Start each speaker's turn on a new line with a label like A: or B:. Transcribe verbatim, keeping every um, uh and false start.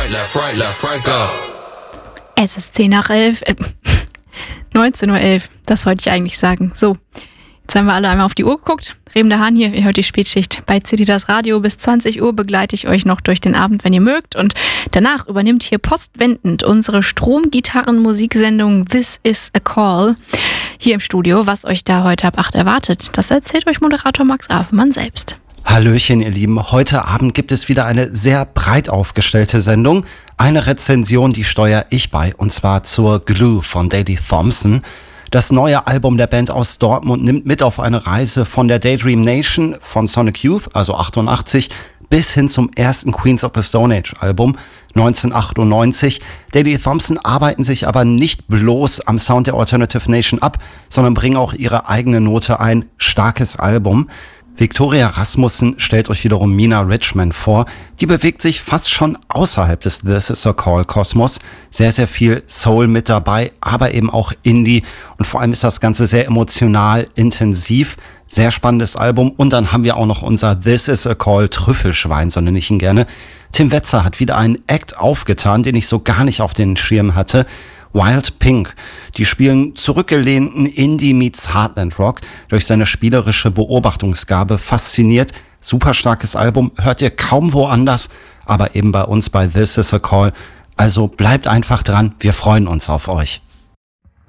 A: left, right, left, right, go.
B: Es ist zehn nach elf, äh, neunzehn Uhr elf, das wollte ich eigentlich sagen. So, jetzt haben wir alle einmal auf die Uhr geguckt. Reben der Hahn hier, ihr hört die Spätschicht bei C D das Radio. Bis zwanzig Uhr begleite ich euch noch durch den Abend, wenn ihr mögt. Und danach übernimmt hier postwendend unsere Stromgitarren-Musiksendung This is a Call hier im Studio. Was euch da heute ab acht erwartet, das erzählt euch Moderator Max Afelmann selbst.
C: Hallöchen, ihr Lieben. Heute Abend gibt es wieder eine sehr breit aufgestellte Sendung. Eine Rezension, die steuere ich bei, und zwar zur Glue von Daley Thompson. Das neue Album der Band aus Dortmund nimmt mit auf eine Reise von der Daydream Nation von Sonic Youth, also achtundachtzig, bis hin zum ersten Queens of the Stone Age Album neunzehnhundertachtundneunzig. Daley Thompson arbeiten sich aber nicht bloß am Sound der Alternative Nation ab, sondern bringen auch ihre eigene Note ein. Starkes Album. Victoria Rasmussen stellt euch wiederum Mina Richman vor. Die bewegt sich fast schon außerhalb des This is a Call Kosmos. Sehr, sehr viel Soul mit dabei, aber eben auch Indie. Und vor allem ist das Ganze sehr emotional, intensiv. Sehr spannendes Album. Und dann haben wir auch noch unser This is a Call Trüffelschwein, so nenne ich ihn gerne. Tim Wetzer hat wieder einen Act aufgetan, den ich so gar nicht auf den Schirm hatte. Wild Pink. Die spielen zurückgelehnten Indie meets Heartland Rock. Durch seine spielerische Beobachtungsgabe fasziniert. Super starkes Album, hört ihr kaum woanders, aber eben bei uns bei This is a Call. Also bleibt einfach dran, wir freuen uns auf euch.